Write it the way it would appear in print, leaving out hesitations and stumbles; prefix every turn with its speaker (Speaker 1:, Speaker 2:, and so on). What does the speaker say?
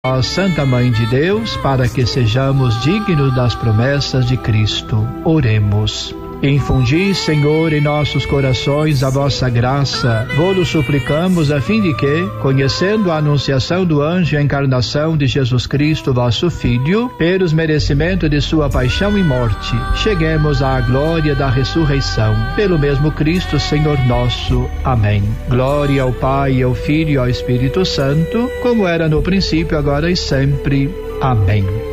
Speaker 1: Ó Santa Mãe de Deus, para que sejamos dignos das promessas de Cristo. Oremos. Infundi, Senhor, em nossos corações a vossa graça. Vô-lo suplicamos a fim de que, conhecendo a anunciação do anjo e a encarnação de Jesus Cristo, vosso Filho, pelos merecimentos de sua paixão e morte, cheguemos à glória da ressurreição. Pelo mesmo Cristo, Senhor nosso. Amém. Glória ao Pai, ao Filho e ao Espírito Santo, como era no princípio, agora e sempre. Amém.